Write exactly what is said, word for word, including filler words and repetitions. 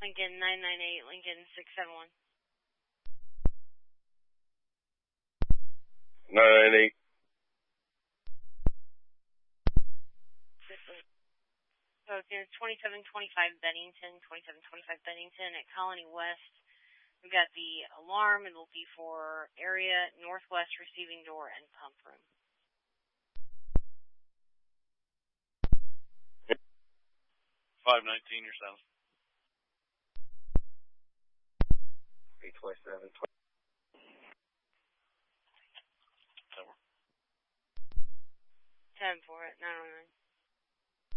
Lincoln nine nine eight, Lincoln six seven one. nine nine eight. So it's twenty-seven twenty-five Bennington, twenty-seven twenty-five Bennington at Colony West. We've got the alarm. It'll be for area northwest receiving door and pump room. five nineteen yourself. eight twenty-seven. Ten for it, nine oh